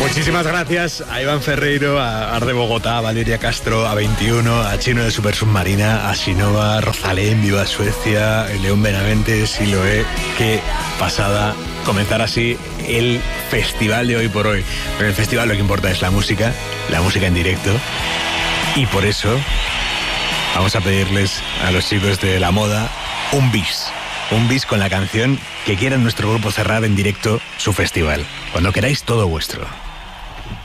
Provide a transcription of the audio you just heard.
Muchísimas gracias a Iván Ferreiro, a Ar de Bogotá, a Valeria Castro, a 21, a Chino de Super Submarina, a Sinova, Rosalén, Viva Suecia, León Benavente, Siloé. Qué pasada comenzar así el festival de hoy por hoy. Pero el festival lo que importa es la música en directo. Y por eso vamos a pedirles a los chicos de La Moda un bis con la canción que quiera nuestro grupo cerrar en directo su festival. Cuando queráis, todo vuestro.